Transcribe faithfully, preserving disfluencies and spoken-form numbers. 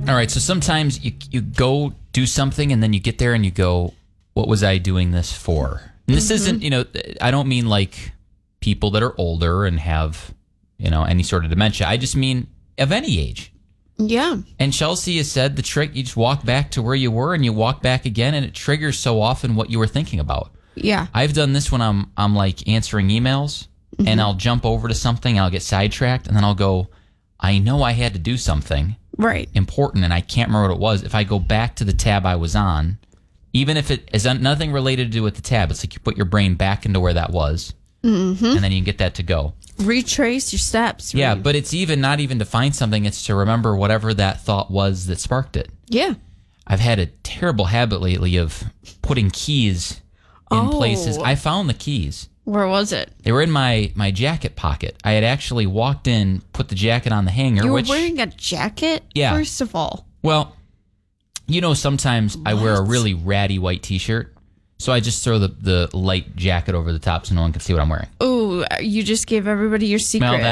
All right, so sometimes you you go do something and then you get there and you go, what was I doing this for? And this mm-hmm. isn't, you know, I don't mean like people that are older and have, you know, any sort of dementia. I just mean of any age. Yeah. And Chelsea has said the trick, you just walk back to where you were and you walk back again, and it triggers so often what you were thinking about. Yeah. I've done this when I'm I'm like answering emails mm-hmm. and I'll jump over to something and I'll get sidetracked and then I'll go, I know I had to do something right important and I can't remember what it was. If I go back to the tab I was on, even if it is nothing related to do with the tab, it's like you put your brain back into where that was mm-hmm. and then you can get that to go. Retrace your steps. Yeah, but it's even not even to find something, it's to remember whatever that thought was that sparked it. Yeah. I've had a terrible habit lately of putting keys in oh. places. I found the keys. Where was it? They were in my, my jacket pocket. I had actually walked in, put the jacket on the hanger. You were which, wearing a jacket? Yeah. First of all. Well, you know, sometimes what? I wear a really ratty white T-shirt, so I just throw the, the light jacket over the top so no one can see what I'm wearing. Ooh, you just gave everybody your secret. Smell that?